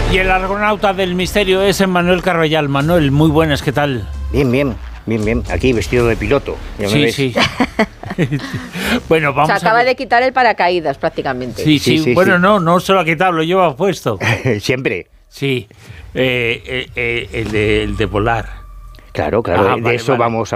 Y el argonauta del misterio es Manuel Carvallal. Manuel, muy buenas, ¿qué tal? Bien. Aquí vestido de piloto. Sí. Bueno, vamos. Se acaba de quitar el paracaídas prácticamente. Sí. Bueno, no se lo ha quitado, lo lleva puesto. Siempre. Sí, el de volar. Claro, de eso vamos a